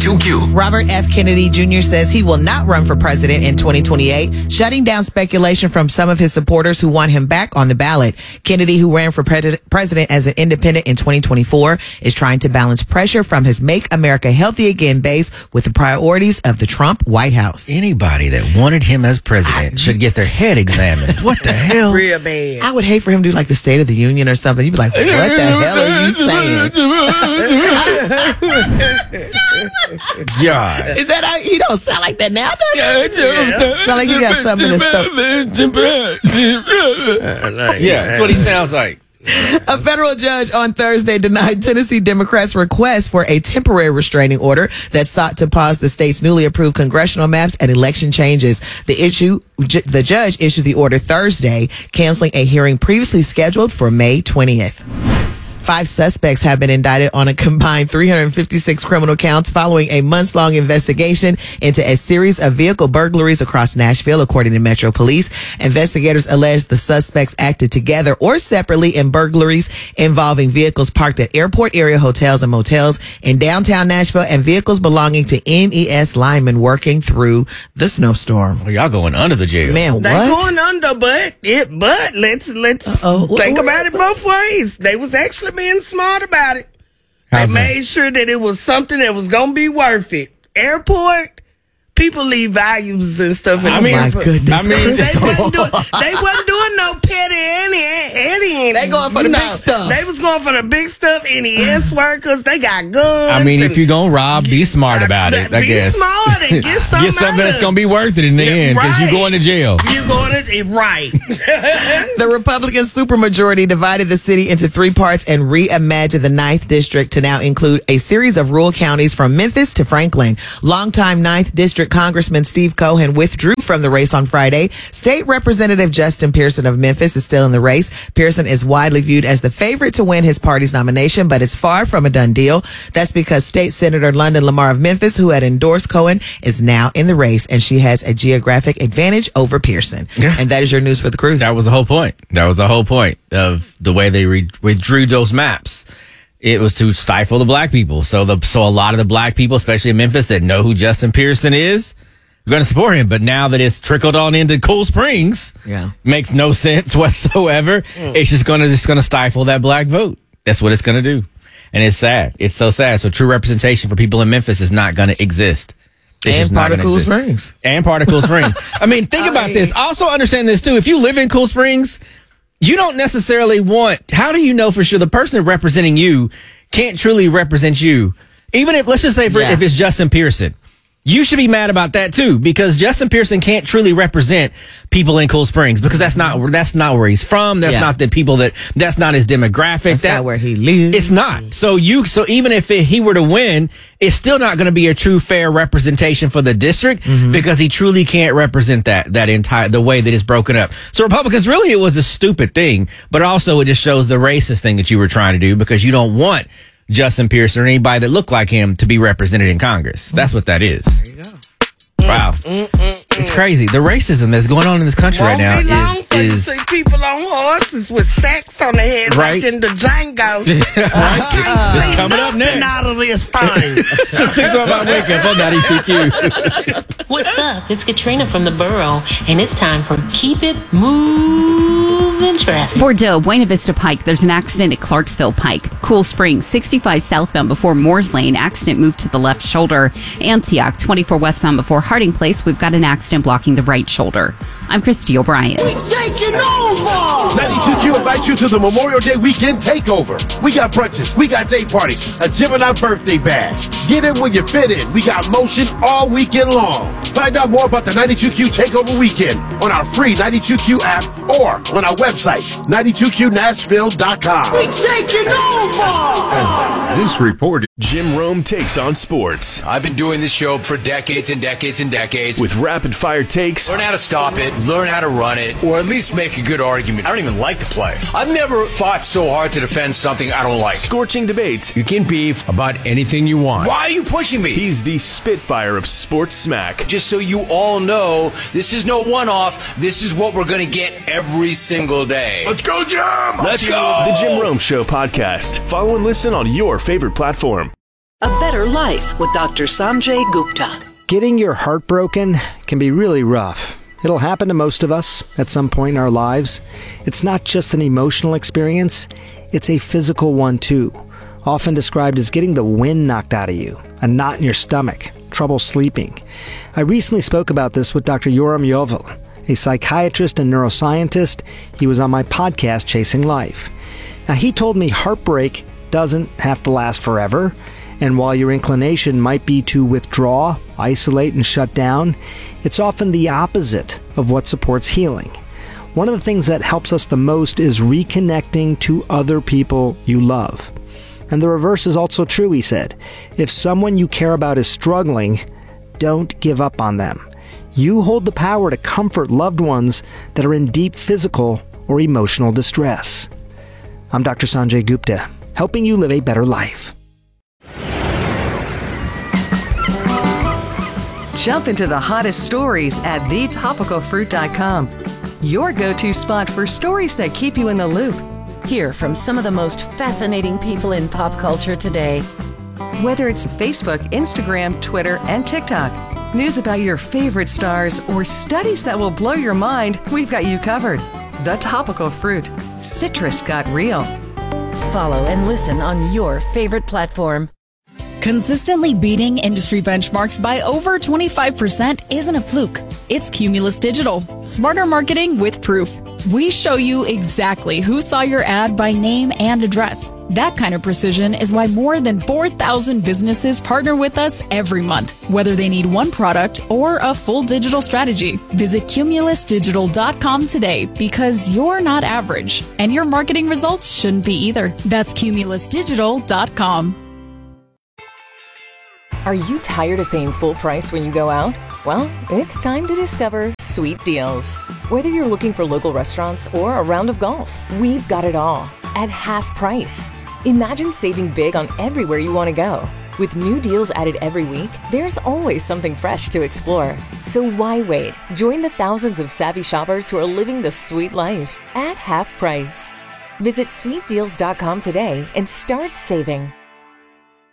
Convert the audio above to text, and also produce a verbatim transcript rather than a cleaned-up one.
Q Q. Robert F. Kennedy Junior says he will not run for president in twenty twenty-eight, shutting down speculation from some of his supporters who want him back on the ballot. Kennedy, who ran for pre- president as an independent in twenty twenty-four, is trying to balance pressure from his Make America Healthy Again base with the priorities of the Trump White House. Anybody that wanted him as president I, should get their head examined. What the hell? Real bad. I would hate for him to do like the State of the Union or something. You'd be like, what the hell are you saying? God. Is that how, he don't sound like that now, does he? Yeah. Sound like he got something in his stuff. Yeah, that's what he sounds like. A federal judge on Thursday denied Tennessee Democrats' request for a temporary restraining order that sought to pause the state's newly approved congressional maps and election changes. The issue, the judge issued the order Thursday, canceling a hearing previously scheduled for May twentieth. Five suspects have been indicted on a combined three hundred fifty-six criminal counts following a months-long investigation into a series of vehicle burglaries across Nashville, according to Metro Police. Investigators allege the suspects acted together or separately in burglaries involving vehicles parked at airport area hotels and motels in downtown Nashville and vehicles belonging to N E S linemen working through the snowstorm. Well, y'all going under the jail. Man, what? They going under, but it, but let's let's Uh-oh. think What- about it both ways. They was actually being smart about it. How's they that? made sure that it was something that was gonna be worth it. Airport, people leave values and stuff in I the mean, My airport. goodness, I mean, They Crystal. wasn't, doing, they wasn't doing no petty any any. They going for the big stuff. They was going for the big stuff. N E S workers, they got guns. I mean, if and- you're going to rob, be smart about it, I be guess. smart and get something. Get something out that's of going to be worth it in the Yeah, end because right. you're going to jail. You going to right? The Republican supermajority divided the city into three parts and reimagined the ninth District to now include a series of rural counties from Memphis to Franklin. Longtime ninth District Congressman Steve Cohen withdrew from the race on Friday. State Representative Justin Pearson of Memphis is still in the race. Pearson is widely viewed as the favorite to win his party's nomination, but it's far from a done deal. That's because State Senator London Lamar of Memphis, who had endorsed Cohen, is now in the race, and she has a geographic advantage over Pearson. Yeah. And that is your news for the cruise. That was the whole point. That was the whole point of the way they re- withdrew those maps. It was to stifle the black people. So the so a lot of the black people, especially in Memphis, that know who Justin Pearson is, are going to support him. But now that it's trickled on into Cool Springs, Yeah. makes no sense whatsoever. Mm. It's just going to just going to stifle that black vote. That's what it's going to do, and it's sad. It's so sad. So true representation for people in Memphis is not going to exist. It's just and not part of gonna Cool exist. Springs. And part of Cool Springs. I mean, think I about mean- this. Also understand this too. If you live in Cool Springs, you don't necessarily want, how do you know for sure the person representing you can't truly represent you? Even if, let's just say for, Yeah. if it's Justin Pearson, you should be mad about that too, because Justin Pearson can't truly represent people in Cool Springs because that's not, that's not where he's from. That's Yeah. not the people that, that's not his demographic. That's that, not where he lives. It's not. So you, so even if it, he were to win, it's still not going to be a true fair representation for the district Mm-hmm. because he truly can't represent that, that entire, the way that it's broken up. So Republicans, really, it was a stupid thing, but also it just shows the racist thing that you were trying to do because you don't want Justin Pearson or anybody that looked like him to be represented in Congress. That's what that is. There you go. Wow. It's crazy. The racism that's going on in this country Won't right be now long is, for you to is see people on horses with sacks on their head, Right. like in the Django. it's coming up Nothing next. out of this thing. It's a six oh five wake up on ninety-two Q. What's up? It's Katrina from the Borough, and it's time for Keep It Moving Traffic. Bordeaux, Buena Vista Pike. There's an accident at Clarksville Pike. Cool Springs, sixty-five southbound before Moores Lane. Accident moved to the left shoulder. Antioch, twenty-four westbound before Harding Place. We've got an accident blocking the right shoulder. I'm Christy O'Brien. Taking over! ninety-two Q invites you to the Memorial Day weekend takeover. We got brunches, we got day parties, a Gemini birthday bash. Get in when you fit in. We got motion all weekend long. Find out more about the ninety-two Q Takeover Weekend on our free ninety-two Q app or on our website, ninety-two Q nashville dot com. We taking over! This report, Jim Rome takes on sports I've been doing this show for decades and decades and decades. with rapid fire takes, Learn how to stop it, learn how to run it, or at least make a good argument. I don't even like to play. I've never fought so hard to defend something I don't like. scorching debates. You can beef about anything you want. Why are you pushing me? He's the Spitfire of sports smack. Just so you all know, this is no one-off. This is what we're going to get every single day. Let's go, Jim! Let's go! The Jim Rome Show podcast. Follow and listen on your favorite platform. A Better Life with Doctor Sanjay Gupta. Getting your heart broken can be really rough. It'll happen to most of us at some point in our lives. It's not just an emotional experience, it's a physical one too. Often described as getting the wind knocked out of you, a knot in your stomach, trouble sleeping. I recently spoke about this with Doctor Yoram Yovel, a psychiatrist and neuroscientist. He was on my podcast, Chasing Life. Now, he told me heartbreak doesn't have to last forever, and while your inclination might be to withdraw, isolate, and shut down, it's often the opposite of what supports healing. One of the things that helps us the most is reconnecting to other people you love. And the reverse is also true, he said. If someone you care about is struggling, don't give up on them. You hold the power to comfort loved ones that are in deep physical or emotional distress. I'm Doctor Sanjay Gupta, helping you live a better life. Jump into the hottest stories at the topical fruit dot com. Your go-to spot for stories that keep you in the loop. Hear from some of the most fascinating people in pop culture today. Whether it's Facebook, Instagram, Twitter, and TikTok, news about your favorite stars, or studies that will blow your mind, we've got you covered. The Topical Fruit. Citrus got real. Follow and listen on your favorite platform. Consistently beating industry benchmarks by over twenty-five percent isn't a fluke. It's Cumulus Digital. Smarter marketing with proof. We show you exactly who saw your ad by name and address. That kind of precision is why more than four thousand businesses partner with us every month, whether they need one product or a full digital strategy. Visit cumulus digital dot com today, because you're not average, and your marketing results shouldn't be either. That's cumulus digital dot com. Are you tired of paying full price when you go out? Well, it's time to discover Sweet Deals. Whether you're looking for local restaurants or a round of golf, we've got it all at half price. Imagine saving big on everywhere you want to go. With new deals added every week, there's always something fresh to explore. So why wait? Join the thousands of savvy shoppers who are living the sweet life at half price. Visit sweet deals dot com today and start saving.